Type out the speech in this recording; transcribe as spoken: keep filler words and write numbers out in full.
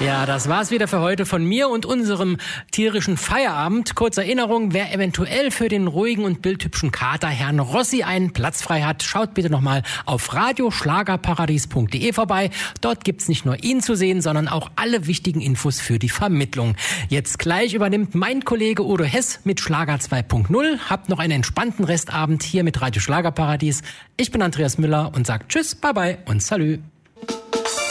Ja, das war's wieder für heute von mir und unserem tierischen Feierabend. Kurze Erinnerung, wer eventuell für den ruhigen und bildhübschen Kater Herrn Rossi einen Platz frei hat, schaut bitte nochmal auf radioschlagerparadies punkt de vorbei. Dort gibt's nicht nur ihn zu sehen, sondern auch alle wichtigen Infos für die Vermittlung. Jetzt gleich übernimmt mein Kollege Udo Hess mit Schlager zwei punkt null. Habt noch einen entspannten Restabend hier mit Radio Schlagerparadies. Ich bin Andreas Müller und sag Tschüss, Bye Bye und Salü.